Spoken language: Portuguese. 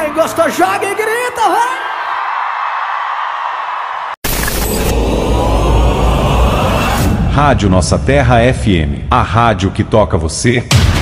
Quem gostou, joga e grita, vai! Rádio Nossa Terra FM, a rádio que toca você.